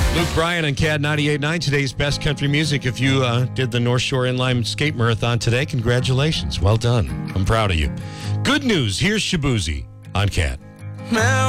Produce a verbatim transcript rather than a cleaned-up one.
Luke Bryan on C A D ninety-eight point nine, today's best country music. If you uh, did the North Shore Inline Skate Marathon today, congratulations. Well done. I'm proud of you. Good news. Here's Shabuzi on C A D.